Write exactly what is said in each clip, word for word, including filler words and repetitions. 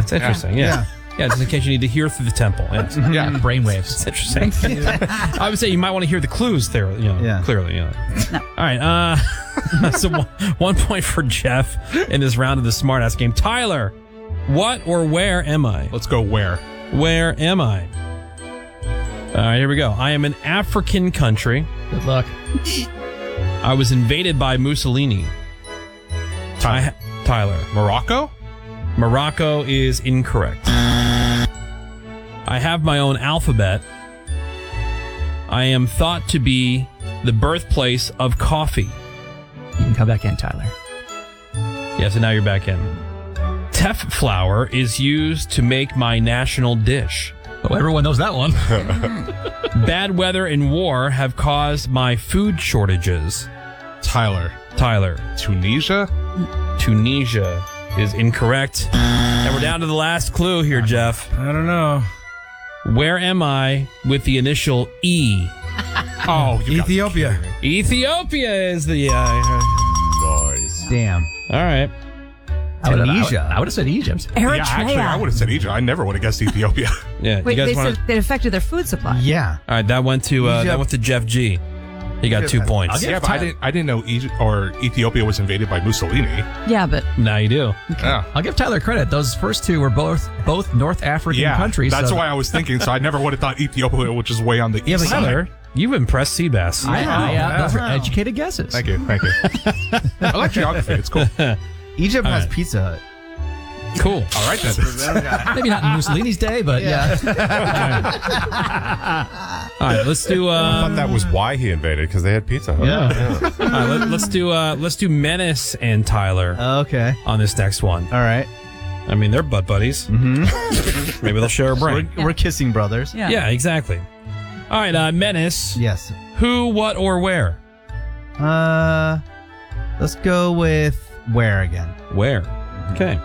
It's interesting. Yeah. yeah. Yeah, just in case you need to hear through the temple. Yes. Yeah, brainwaves. It's interesting. I would say you might want to hear the clues there. You know, Yeah. clearly. You know. No. All right. Uh, so one, one point for Jeff in this round of the Smartass game. Tyler, what or where am I? Let's go where. Where am I? All right, here we go. I am an African country. Good luck. I was invaded by Mussolini. Tyler. I ha- Tyler. Morocco? Morocco is incorrect. I have my own alphabet. I am thought to be the birthplace of coffee. You can come back in, Tyler. Yeah, so now you're back in. Teff flour is used to make my national dish. Oh, everyone knows that one. Bad weather and war have caused my food shortages. Tyler. Tyler. Tunisia? Tunisia is incorrect. And we're down to the last clue here, Jeff. I don't know. Where am I with the initial E? Oh, you Ethiopia. Ethiopia is the... Uh, Nice. Damn. all right. I would've- Tunisia. I would have said Egypt. Eritrea. Yeah, actually, I would have said Egypt. I never would have guessed Ethiopia. Yeah, Wait, you they guys want said to... it affected their food supply. Yeah. All right, that went to uh, that Egypt. went to Jeff G. He got two points. I'll give- yeah, but I didn't. I didn't know Egypt or Ethiopia was invaded by Mussolini. Yeah, but Now you do. Yeah, I'll give Tyler credit. Those first two were both both North African yeah. countries. That's so why I was thinking. So I never would have thought Ethiopia, which is way on the Yeah, east but side. Tyler, you've impressed Seabass. I, I, uh, Yeah. those were educated guesses. Thank you, thank you. I like geography. It's cool. Egypt has right. Pizza Hut. Cool. All right then. Maybe not in Mussolini's day, but yeah. All right, let's do. I Uh, thought that was why he invaded, because they had Pizza Hut. Yeah. all right, let, let's do. Uh, let's do Menace and Tyler Okay. on this next one. All right. I mean, they're butt buddies. Mm-hmm. Maybe they'll share a brain. We're, we're kissing brothers. yeah. Yeah, exactly. All right, uh, Menace. Yes. Who, what, or where? Uh, let's go with where again? Where? Okay.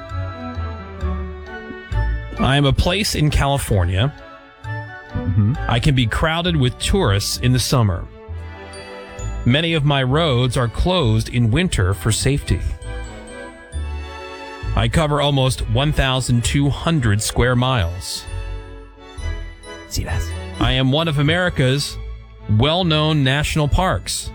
I am a place in California. Mm-hmm. I can be crowded with tourists in the summer. Many of my roads are closed in winter for safety. I cover almost one thousand two hundred square miles. See that? I am one of America's well-known national parks.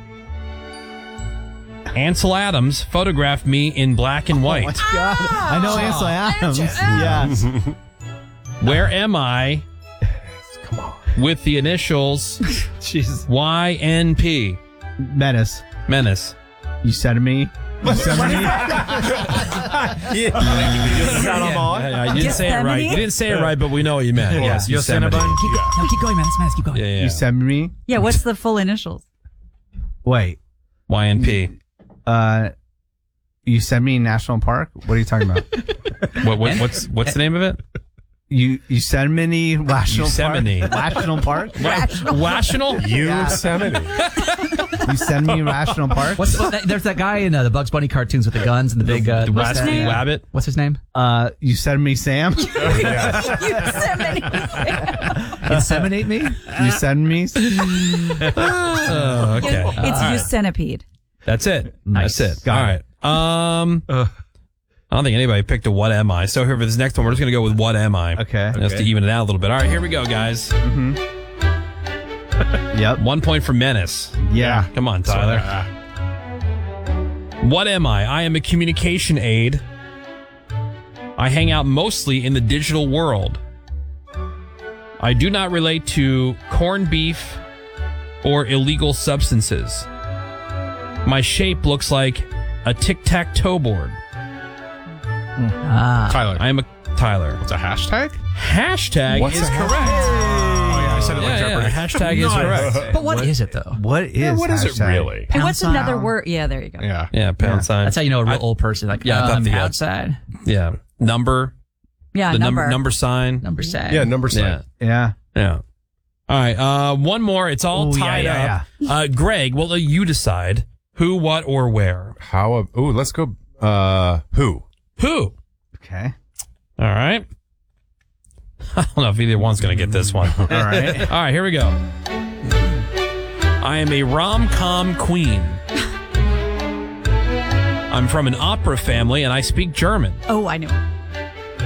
Ansel Adams photographed me in black and Oh white. my God. I know Ansel Adams. Yes. Where am I Come on. with the initials Jesus. Y N P? Menace. Menace. You sent me. You sent me. Yeah, yeah, you didn't say it right. You didn't say it right, but we know what you meant. Yes, Yosemite. Keep, go- no, keep going, man. This man's keep going. Yeah, yeah. You sent me. Yeah, what's the full initials? Wait. Y N P. Uh, you sent me National Park. What are you talking about? What, what, what's what's the name of it? You Yosemite National Yosemite. Park. National Park. Rational? Yosemite. Yosemite National Park. What's what, there's that guy in uh, the Bugs Bunny cartoons with the guns and the big. Uh, The what's, West that? Wabbit? What's his name? Uh, Yosemite Sam. Inseminate me. Yosemite. Oh, okay. It's All right. Eucenipede. That's it. Nice. That's it. Got All it. right. Um, I don't think anybody picked a what am I. So here for this next one, we're just going to go with what am I. Okay. Just to even it out a little bit. All right, here we go, guys. Yep. One point for Menace. Yeah. Come on, Tyler. What am I? I am a communication aid. I hang out mostly in the digital world. I do not relate to corned beef or illegal substances. My shape looks like a tic-tac-toe board. Ah. Tyler. I am a Tyler. What's a hashtag? Hashtag What's is a correct. Oh yeah, I said it like Yeah, yeah, Jeopardy. hashtag is correct. But what is it though? What is? Yeah, what is it hashtag? really? And Pound what's sign. another word? Yeah, there you go. Yeah. Yeah, pound Yeah. sign. That's how you know a real I- old person. Like, Yeah, I yeah, thought um, the, uh, outside Yeah. Number. Yeah, the number. number number sign. number side. Yeah, number Yeah. sign. Yeah. Yeah. All right. Uh, one more. It's all Ooh, yeah, tied yeah, up. Uh, Greg, well, you decide who, what, or where. How? Oh, let's go. Uh, who? Who? Okay. All right. I don't know if either one's going to get this one. All right. All right, here we go. I am a rom-com queen. I'm from an opera family and I speak German. Oh, I know.